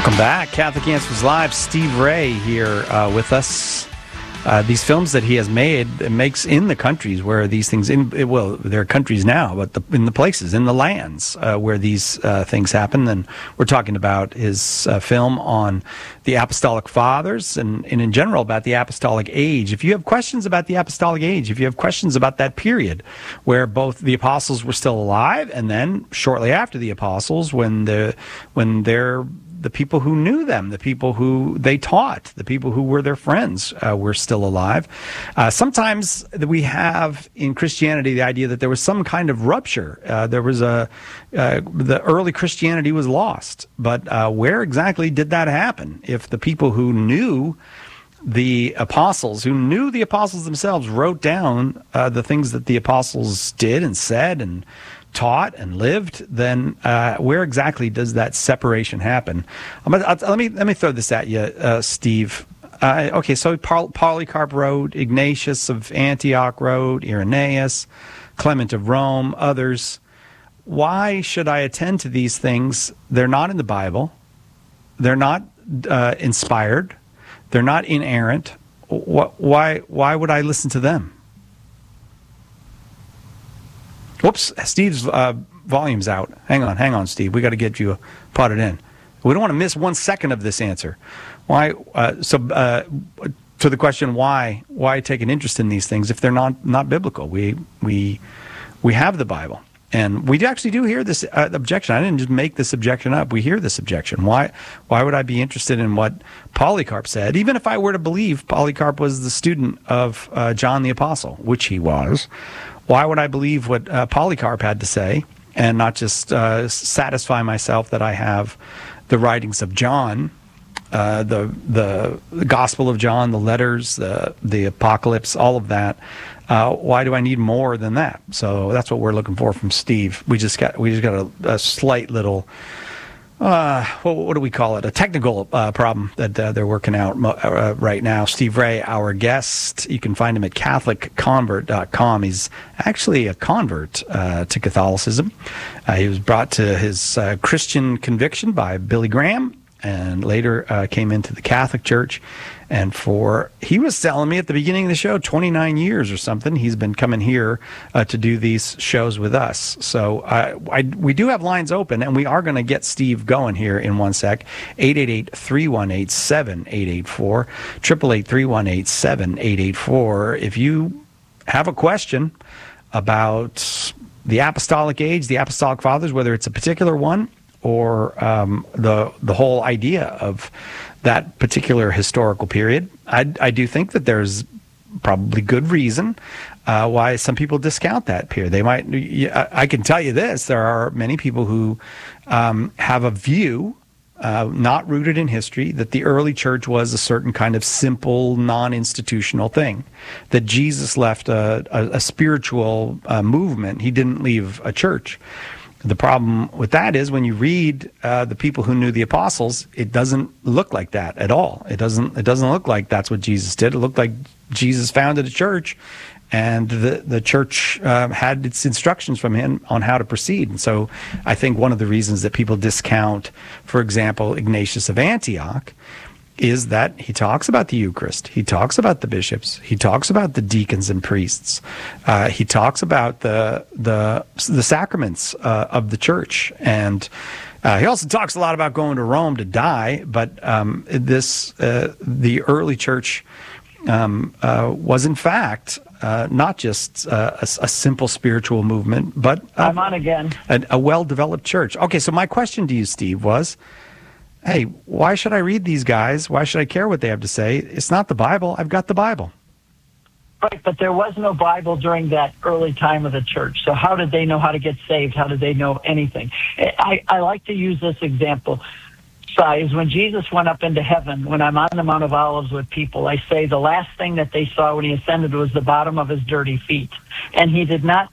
Welcome back. Catholic Answers Live. Steve Ray here with us. These films that he has made, makes in the countries where these things, there are countries now, but in the places, in the lands where these things happen. And we're talking about his film on the Apostolic Fathers and in general about the Apostolic Age. If you have questions about the Apostolic Age, if you have questions about that period where both the apostles were still alive and then shortly after the apostles when they're the people who knew them, the people who they taught, the people who were their friends were still alive. Sometimes we have in Christianity the idea that there was some kind of rupture. The early Christianity was lost. But where exactly did that happen? If the people who knew the apostles themselves wrote down the things that the apostles did and said and taught and lived, then where exactly does that separation happen? Let me throw this at you, Steve. Okay, so Polycarp wrote, Ignatius of Antioch wrote, Irenaeus, Clement of Rome, others. Why should I attend to these things? They're not in the Bible. They're not inspired. They're not inerrant. Why would I listen to them? Whoops, Steve's volume's out. Hang on, Steve. We got to get you potted in. We don't want to miss 1 second of this answer. Why? To the question, why take an interest in these things if they're not biblical? We have the Bible, and we actually do hear this objection. I didn't just make this objection up. We hear this objection. Why would I be interested in what Polycarp said, even if I were to believe Polycarp was the student of John the Apostle, which he was? Why would I believe what Polycarp had to say and not just satisfy myself that I have the writings of John, the Gospel of John, the letters, the Apocalypse, all of that? Why do I need more than that? So that's what we're looking for from Steve. We just got a slight little what do we call it? A technical problem that they're working out right now. Steve Ray, our guest, you can find him at CatholicConvert.com. He's actually a convert to Catholicism. He was brought to his Christian conviction by Billy Graham and later came into the Catholic Church. And he was telling me at the beginning of the show, 29 years or something, he's been coming here to do these shows with us. So we do have lines open, and we are going to get Steve going here in 1 sec. 888-318-7884, 888-318-7884. If you have a question about the Apostolic Age, the Apostolic Fathers, whether it's a particular one or the whole idea of that particular historical period, I do think that there's probably good reason why some people discount that period. They might. I can tell you this: there are many people who have a view, not rooted in history, that the early church was a certain kind of simple, non-institutional thing. That Jesus left a spiritual movement. He didn't leave a church. The problem with that is when you read the people who knew the apostles, it doesn't look like that at all. It doesn't look like that's what Jesus did. It looked like Jesus founded a church, and the church had its instructions from him on how to proceed. And so I think one of the reasons that people discount, for example, Ignatius of Antioch, is that he talks about the Eucharist, he talks about the bishops, he talks about the deacons and priests, he talks about the sacraments of the church, and he also talks a lot about going to Rome to die. But the early church was in fact not just a simple spiritual movement, but I'm on again. A well-developed church. Okay, so my question to you, Steve, was, hey, why should I read these guys? Why should I care what they have to say? It's not the Bible. I've got the Bible. Right, but there was no Bible during that early time of the church. So how did they know how to get saved? How did they know anything? I like to use this example. Is when Jesus went up into heaven, when I'm on the Mount of Olives with people, I say the last thing that they saw when he ascended was the bottom of his dirty feet. And he did not